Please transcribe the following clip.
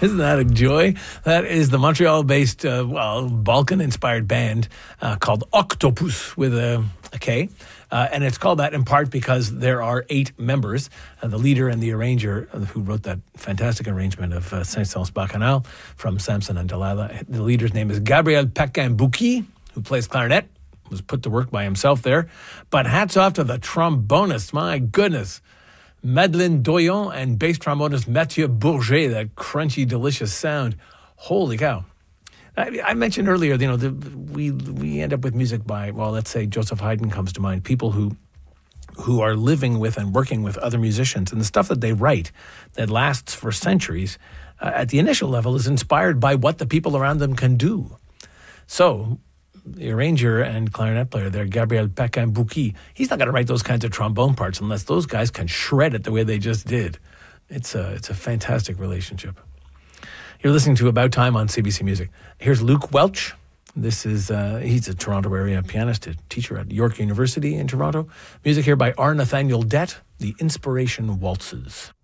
Isn't that a joy? That is the Montreal-based, Balkan-inspired band called Octopus with a K. And it's called that in part because there are 8 members. The leader and the arranger who wrote that fantastic arrangement of Saint-Saëns Bacchanal from Samson and Delilah. The leader's name is Gabriel Paquin-Bouki, who plays clarinet, was put to work by himself there. But hats off to the trombonist, my goodness. Madeleine Doyon and bass trombonist Mathieu Bourget, that crunchy, delicious sound. Holy cow. I mentioned earlier, we end up with music by, let's say Joseph Haydn comes to mind, people who are living with and working with other musicians. And the stuff that they write that lasts for centuries, at the initial level, is inspired by what the people around them can do. So the arranger and clarinet player there, Gabriel Paquin-Bouki, he's not going to write those kinds of trombone parts unless those guys can shred it the way they just did. It's a fantastic relationship. You're listening to About Time on CBC Music. Here's Luke Welch. This is he's a Toronto area pianist, a teacher at York University in Toronto. Music here by R. Nathaniel Dett, The Inspiration Waltzes.